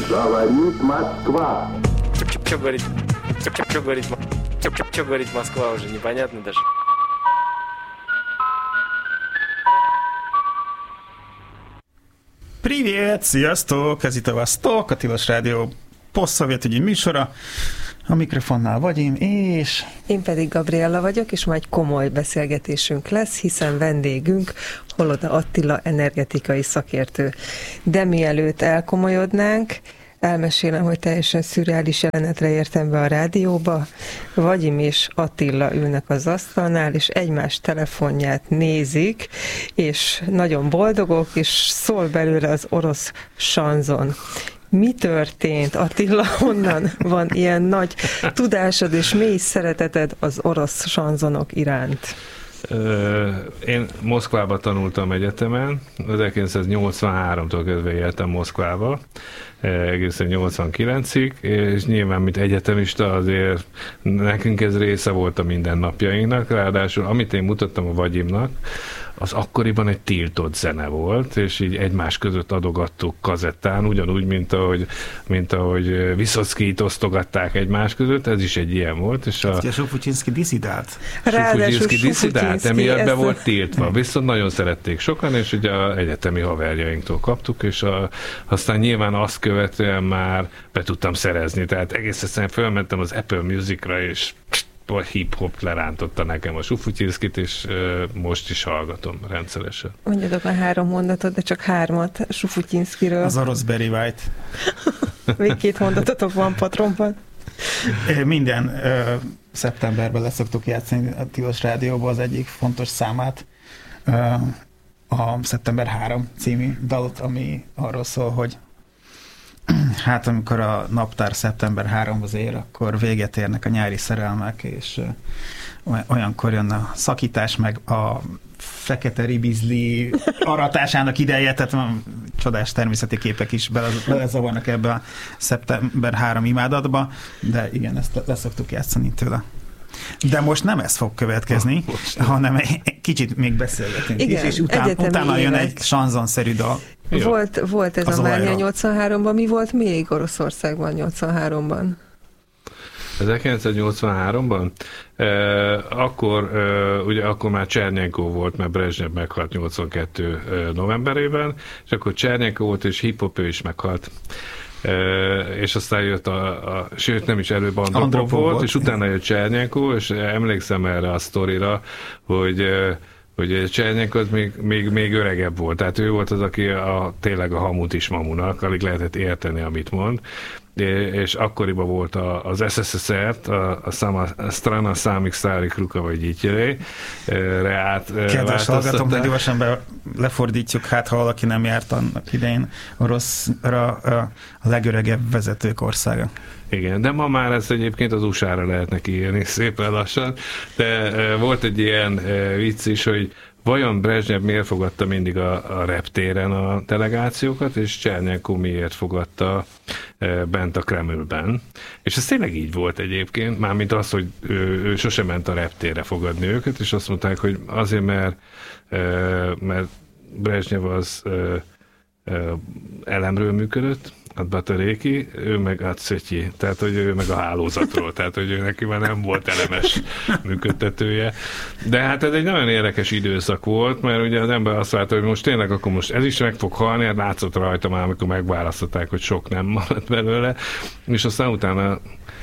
Говорит Москва. Что говорит? Что говорит Москва, уже непонятно даже. Привет, sziasztok! Ez itt a Vasztok, a Tilos Rádió posztszovjetügyi műsora. A mikrofonnál Vagyim, és... Én pedig Gabriella vagyok, és ma egy komoly beszélgetésünk lesz, hiszen vendégünk Holoda Attila energetikai szakértő. De mielőtt elkomolyodnánk, elmesélem, hogy teljesen szürreális jelenetre értem be a rádióba. Vagyim és Attila ülnek az asztalnál, és egymás telefonját nézik, és nagyon boldogok, és szól belőle az orosz sanzon. Mi történt, Attila? Honnan van ilyen nagy tudásod és mély szereteted az orosz sanzonok iránt? Én Moszkvába tanultam egyetemen, 1983-tól kezdve éltem Moszkvába, egészen 89-ig, és nyilván, mint egyetemista, azért nekünk ez része volt a mindennapjainknak, ráadásul amit én mutattam a Vagyimnak, az akkoriban egy tiltott zene volt, és így egymás között adogattuk kazettán, ugyanúgy, mint ahogy Viszockijt osztogatták egymás között, ez is egy ilyen volt. És a Sufutyinsky diszidált. Sufutyinsky diszidált, emiatt be volt tiltva, viszont nagyon szerették sokan, és ugye az egyetemi haverjainktól kaptuk, és aztán nyilván azt követően már be tudtam szerezni, tehát egész egyszerűen fölmentem az Apple Music-ra, és hip-hop lerántotta nekem a Sufutyinskyt, és most is hallgatom rendszeresen. Mondjatok már 3 mondatot, de csak 3 Sufutyinskyről. Az orosz Barry White. Még 2 mondatotok van patronban. Minden szeptemberben leszoktuk játszani a Tilos Rádióban az egyik fontos számát, a Szeptember 3 című dalot, ami arról szól, hogy hát amikor a naptár szeptember 3-hoz ér, akkor véget érnek a nyári szerelmek, és olyankor jön a szakítás, meg a fekete ribizli aratásának ideje, tehát csodás természeti képek is belezavarnak ebbe a szeptember 3 imádatba, de igen, ezt leszoktuk játszani tőle. De most nem ez fog következni, hanem egy kicsit még beszélgetünk. Igen, és utána jön egy sanzonszerű dal. Volt ez a mánia 83-ban, mi volt még Oroszországban 83-ban? 1983-ban? Akkor már Csernyenko volt, mert Brezsnyev meghalt 82 novemberében, és akkor Csernyenko volt, és hip-hop ő is meghalt. És aztán jött sőt nem is előbb Andropov volt, és utána jött Csernyenko, és emlékszem erre a sztorira, hogy Csernyenko az még öregebb volt, tehát ő volt az, aki tényleg a hamut is mamunak, alig lehetett érteni, amit mond, és akkoriban volt az SSSR-t, a Strana Samik Stari Kruka vagy Gyityerej Kedves hallgatom, de gyorsan lefordítjuk, hát ha valaki nem járt annak idején oroszra, a legöregebb vezetők országa. Igen, de ma már ezt egyébként az USA-ra lehetne kiírni szépen lassan, de volt egy ilyen vicc is, hogy vajon Brezsnyev miért fogadta mindig a reptéren a delegációkat, és Csernyenko miért fogadta bent a Kremlben. És ez tényleg így volt egyébként, mármint az, hogy ő sosem ment a reptérre fogadni őket, és azt mondták, hogy azért, mert Brezsnyev az elemről működött, a Bataréki, ő meg a Szötyi, tehát hogy ő meg a hálózatról, tehát hogy ő neki már nem volt elemes működtetője. De hát ez egy nagyon érdekes időszak volt, mert ugye az ember azt várta, hogy most tényleg akkor most ez is meg fog halni, hát látszott rajta már, amikor megválasztották, hogy sok nem maradt belőle, és aztán utána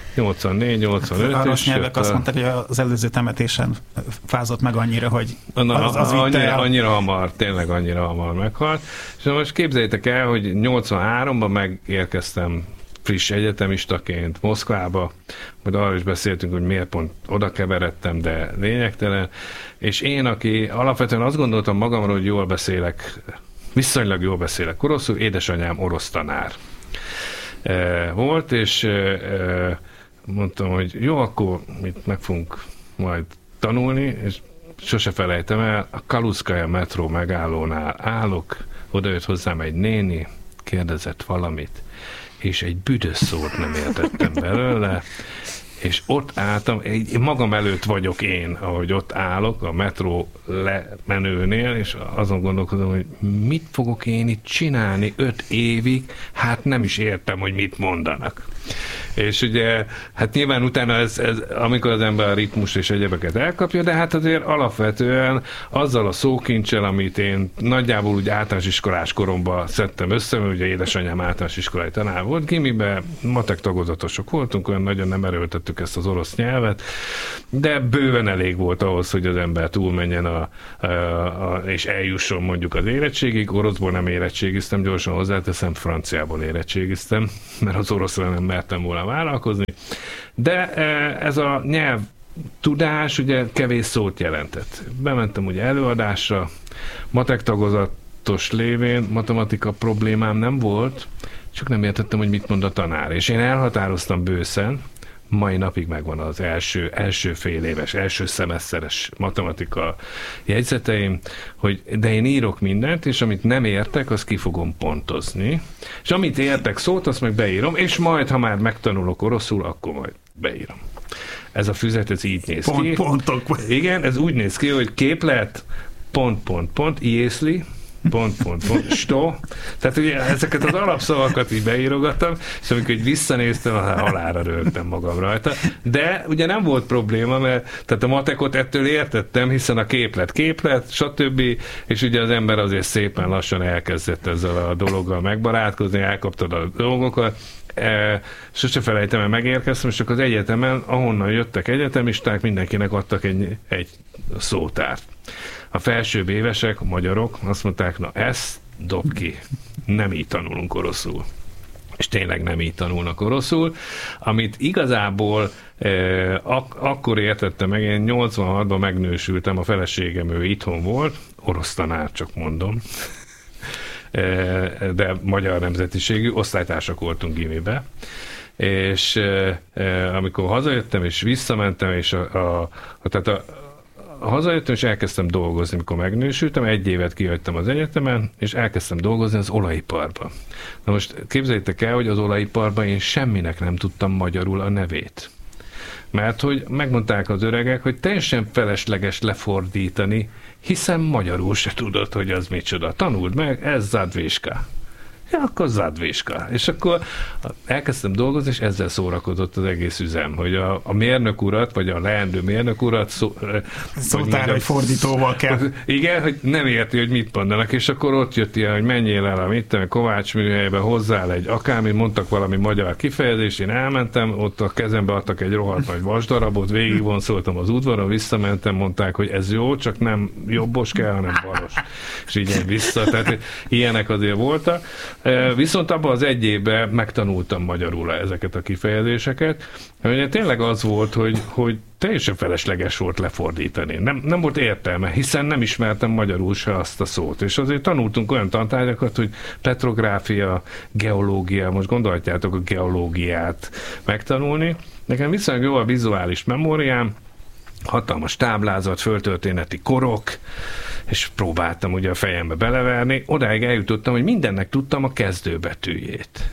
84-85. A rossz nyelvek azt mondták, hogy az előző temetésen fázott meg annyira, hogy annyira hamar, tényleg annyira hamar meghalt. És most képzeljétek el, hogy 83-ban megérkeztem friss egyetemistaként Moszkvába, majd arról is beszéltünk, hogy miért pont oda keveredtem, de lényegtelen. És én, aki alapvetően azt gondoltam magamról, hogy jól beszélek, viszonylag jól beszélek oroszul, édesanyám orosz tanár volt, és mondtam, hogy jó, akkor meg fogunk majd tanulni, és sose felejtem el, a Kaluszkaja metró megállónál állok, oda jött hozzám egy néni, kérdezett valamit, és egy büdös szót nem értettem belőle, és ott álltam, én magam előtt vagyok én, ahogy ott állok a metró lemenőnél, és azon gondolkodom, hogy mit fogok én itt csinálni 5 évig, hát nem is értem, hogy mit mondanak. És ugye, hát nyilván utána amikor az ember a ritmus és egyebeket elkapja, de hát azért alapvetően azzal a szókincsel, amit én nagyjából úgy általános iskolás koromban szedtem össze, mert ugye édesanyám általános iskolai tanár volt, gimiben matek tagozatosok voltunk, olyan nagyon nem erőltettük ezt az orosz nyelvet, de bőven elég volt ahhoz, hogy az ember túlmenjen és eljusson mondjuk az érettségig. Oroszból nem érettségiztem, gyorsan hozzáteszem, franciából érettségiztem, mert az oroszra nem mertem volna vállalkozni. De ez a nyelv tudás ugye kevés szót jelentett. Bementem ugye előadásra, matek tagozatos lévén matematika problémám nem volt, csak nem értettem, hogy mit mond a tanár. És én elhatároztam bőszen, mai napig megvan az első fél éves, első szemeszteres matematika jegyzeteim, hogy de én írok mindent, és amit nem értek, azt ki fogom pontozni, és amit értek szót, azt meg beírom, és majd, ha már megtanulok oroszul, akkor majd beírom. Ez a füzet, ez így néz ki. Pontok. Igen, ez úgy néz ki, hogy képlet, iészli, sto. Tehát ugye ezeket az alapszavakat így beírogattam, és amikor visszanéztem, halára rögtem magam rajta. De ugye nem volt probléma, mert tehát a matekot ettől értettem, hiszen a képlet, stb. És ugye az ember azért szépen lassan elkezdett ezzel a dologgal megbarátkozni, elkaptad a dolgokat. Sose felejtem el, megérkeztem, és csak az egyetemen, ahonnan jöttek egyetemisták, mindenkinek adtak egy szótárt. A felsőbb évesek, a magyarok azt mondták, na ezt dob ki, nem így tanulunk oroszul. És tényleg nem így tanulnak oroszul, amit igazából akkor értettem meg, én 86-ban megnősültem, a feleségem ő itthon volt, orosz tanár, csak mondom, de magyar nemzetiségű, osztálytársak voltunk gimibe, és amikor hazajöttem és visszamentem, és hazajöttem, és elkezdtem dolgozni, amikor megnősültem, 1 évet kihagytam az egyetemen, és elkezdtem dolgozni az olajiparban. Na most képzeljétek el, hogy az olajiparban én semminek nem tudtam magyarul a nevét. Mert hogy megmondták az öregek, hogy teljesen felesleges lefordítani, hiszen magyarul se tudod, hogy az micsoda. Tanuld meg, ez Zadviska. Ja, akkor Zadviska. És akkor elkezdtem dolgozni, és ezzel szórakozott az egész üzem, hogy a mérnök urat, vagy a leendő mérnök urat szótár, hogy fordítóval kell. Igen, hogy nem érti, hogy mit mondanak, és akkor ott jött ilyen, hogy menjél el a Kovács műhelybe, hozzál egy akármi, mondtak valami magyar kifejezést, én elmentem, ott a kezembe adtak egy rohadt nagy vasdarabot, végigvonszoltam az udvaron, visszamentem, mondták, hogy ez jó, csak nem jobbos kell, hanem balos. És így vissza, tehát ilyenek azért voltak. Viszont abban az 1 évben megtanultam magyarul ezeket a kifejezéseket. Ugye tényleg az volt, hogy teljesen felesleges volt lefordítani. Nem volt értelme, hiszen nem ismertem magyarul se azt a szót. És azért tanultunk olyan tantárgyakat, hogy petrográfia, geológia, most gondolhatjátok a geológiát megtanulni. Nekem viszonylag jó a vizuális memóriám, hatalmas táblázat, földtörténeti korok, és próbáltam ugye a fejembe beleverni. Odáig eljutottam, hogy mindennek tudtam a kezdőbetűjét.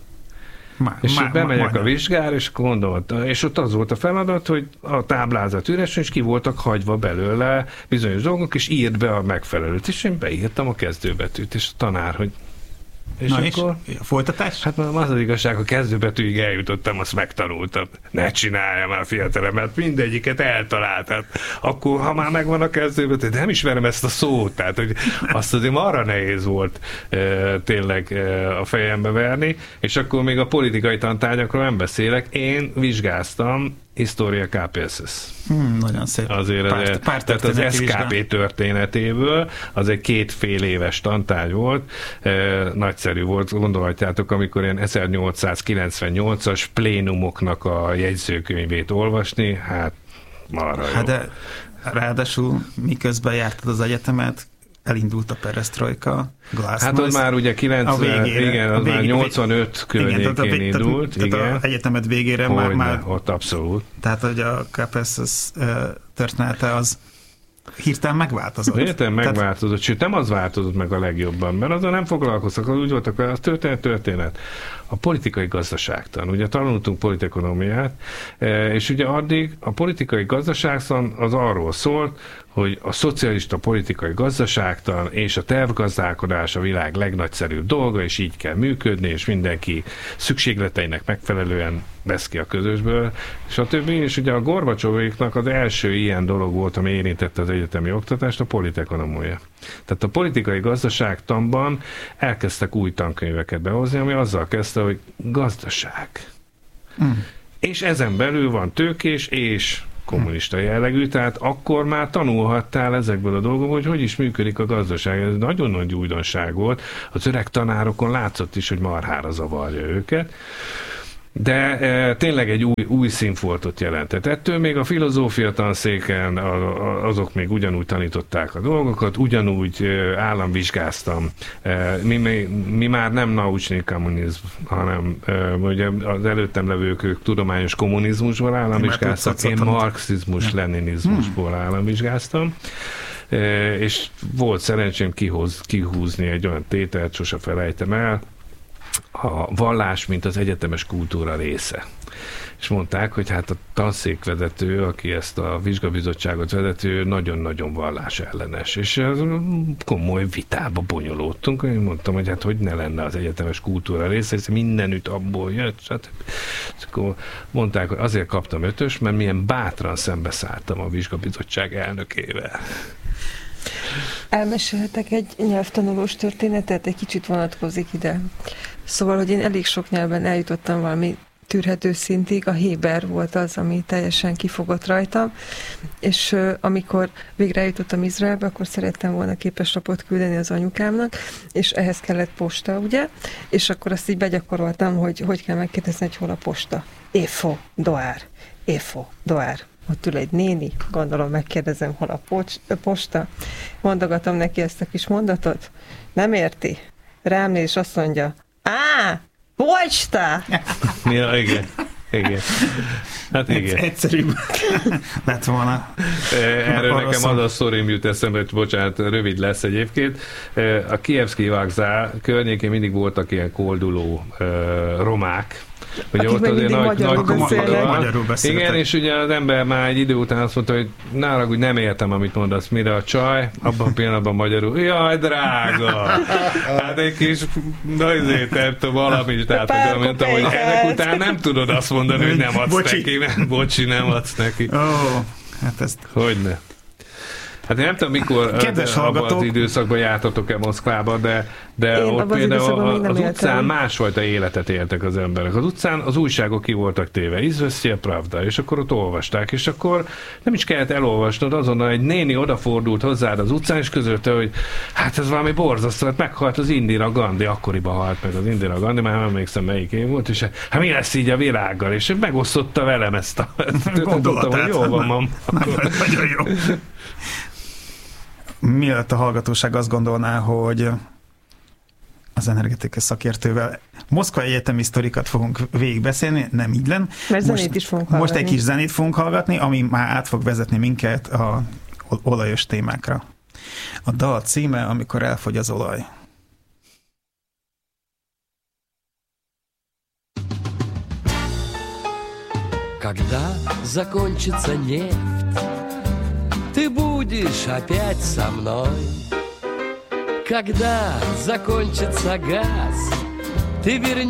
És bemegyek a vizsgára, és gondoltam, és ott az volt a feladat, hogy a táblázat üres, és ki voltak hagyva belőle bizonyos dolgok, és írd be a megfelelőt. És én beírtam a kezdőbetűt, és a tanár, hogy és akkor a folytatás? Hát az az igazság, a kezdőbetűig eljutottam, azt megtanultam. Ne csinálja már, fiatalem, mert mindegyiket eltalált. Hát akkor, ha már megvan a kezdőbetű, de nem ismerem ezt a szót, tehát hogy azt azért arra nehéz volt tényleg a fejembe verni, és akkor még a politikai tantárgyakról nem beszélek. Én vizsgáztam História KPSS. Nagyon szép. Azért tehát az SKP történetéből, az egy 2,5 éves tantárgy volt, nagyszerű volt, gondolhatjátok, amikor ilyen 1898-as plénumoknak a jegyzőkönyvét olvasni, hát marha jó. De ráadásul miközben jártad az egyetemet, elindult a perestroika, glasnost. Hát az már ugye 90, igen, az már 85 környékén indult. Tehát az egyetemet végére már ott abszolút. Tehát, hogy a KPSS története az hirtelen megváltozott. Hirtelen megváltozott, sőt nem az változott meg a legjobban, mert azzal nem foglalkoztak, úgy voltak, az történet. a politikai gazdaságtan. Ugye tanultunk politekonomiát, és ugye addig a politikai gazdaságtan az arról szólt, hogy a szocialista politikai gazdaságtan és a tervgazdálkodás a világ legnagyszerűbb dolga, és így kell működni, és mindenki szükségleteinek megfelelően vesz ki a közösből, és a többi, és ugye a Gorbacsovéknak az első ilyen dolog volt, ami érintette az egyetemi oktatást, a politekonomia. Tehát a politikai gazdaságtanban elkezdtek új tankönyveket behozni, ami azzal kezdte, hogy gazdaság. És ezen belül van tőkés és kommunista jellegű, tehát akkor már tanulhattál ezekből a dolgokból, hogy is működik a gazdaság. Ez nagyon nagy újdonság volt. Az öreg tanárokon látszott is, hogy marhára zavarja őket. De tényleg egy új színfoltot jelentett. Ettől még a filozófia tanszéken azok még ugyanúgy tanították a dolgokat, ugyanúgy államvizsgáztam. Mi már nem naučný kommunizm, hanem ugye az előttem levők ők tudományos kommunizmusból államvizsgáztak, én marxizmus-leninizmusból államvizsgáztam. És volt szerencsém kihúzni egy olyan tételt, sose felejtem el, a vallás, mint az egyetemes kultúra része. És mondták, hogy hát a tanszékvezető, aki ezt a vizsgabizottságot vezető, nagyon-nagyon vallásellenes. És komoly vitába bonyolódtunk. Én mondtam, hogy hát hogy ne lenne az egyetemes kultúra része, hiszen mindenütt abból jött. És akkor mondták, hogy azért kaptam 5-ös, mert milyen bátran szembeszálltam a vizsgabizottság elnökével. Elmesélhetek egy nyelvtanulós történetet, egy kicsit vonatkozik ide. Szóval, hogy én elég sok nyelven eljutottam valami tűrhető szintig, a héber volt az, ami teljesen kifogott rajtam, és amikor végre eljutottam Izraelbe, akkor szerettem volna képeslapot küldeni az anyukámnak, és ehhez kellett posta, ugye? És akkor azt így begyakoroltam, hogy kell megkérdezni, hogy hol a posta. Éfo, doár. Éfo, doár. Ott ül egy néni, gondolom megkérdezem, hol a posta. Mondogatom neki ezt a kis mondatot. Nem érti. Rám néz, és azt mondja, posta! Ja, igen. Hát igen. Egyszerűbb lett volna. Erről nekem az a sztorim jut eszembe, hogy bocsánat, rövid lesz egyébként. A Kijevszkij vokzál környékén mindig voltak ilyen kolduló romák, ugye ott azért magyarul beszélnek. Igen, és ugye az ember már egy idő után azt mondta, hogy nálag úgy nem értem, amit mondasz, mire a csaj, abban a pillanatban magyarul, jaj, drága! Hát egy kis, nem tudom, valami is, tehát mondtam, hogy ennek után nem tudod azt mondani, hogy nem adsz neki, bocsi, nem adsz neki. Hát ezt... Hogyne. Hát én nem tudom, mikor abban az időszakban jártatok-e Moszkvába, de ott például az utcán másfajta életet éltek az emberek. Az utcán az újságok ki voltak téve, Izvesztje Pravda, és akkor ott olvasták, és akkor nem is kellett elolvasnod, azonnal egy néni odafordult hozzád az utcán, és közölte, hogy hát ez valami borzasztó, hát meghalt az Indira Gandhi, akkoriban halt meg az Indira Gandhi, már nem emlékszem melyik év volt, és hát mi lesz így a világgal, és megosztotta velem ezt a gondoltam, hogy jól van, mam. Nagyon jó. Mielőtt a hallgatóság azt gondolná, hogy az energetikai szakértővel moszkvai egyetemi sztorikat fogunk végigbeszélni, nem így len. Mert zenét is fogunk hallgatni. Most egy kis zenét fogunk hallgatni, ami már át fog vezetni minket a olajos témákra. A dal címe, Amikor elfogy az olaj. Когда закончится нефть, ты будешь опять со мной. Когда закончится газ, ты вернешься